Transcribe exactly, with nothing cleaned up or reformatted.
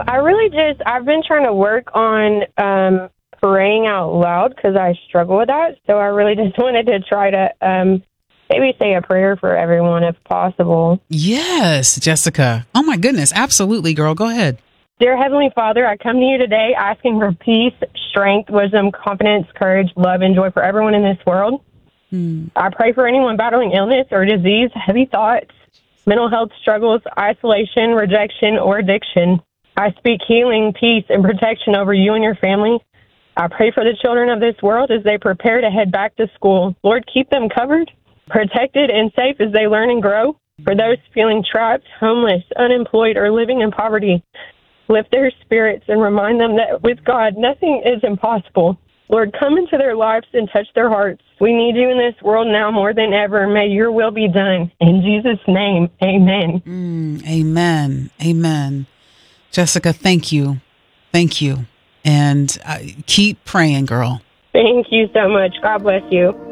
I really just, I've been trying to work on um, praying out loud because I struggle with that. So I really just wanted to try to um, maybe say a prayer for everyone if possible. Yes, Jessica. Oh, my goodness. Absolutely, girl. Go ahead. Dear Heavenly Father, I come to you today asking for peace, strength, wisdom, confidence, courage, love, and joy for everyone in this world. Hmm. I pray for anyone battling illness or disease, heavy thoughts, mental health struggles, isolation, rejection, or addiction. I speak healing, peace, and protection over you and your family. I pray for the children of this world as they prepare to head back to school. Lord, keep them covered, protected, and safe as they learn and grow. For those feeling trapped, homeless, unemployed, or living in poverty, lift their spirits and remind them that with God, nothing is impossible. Lord, come into their lives and touch their hearts. We need you in this world now more than ever. May your will be done. In Jesus' name, amen. Mm, amen. Amen. Jessica, thank you. Thank you. And uh, keep praying, girl. Thank you so much. God bless you.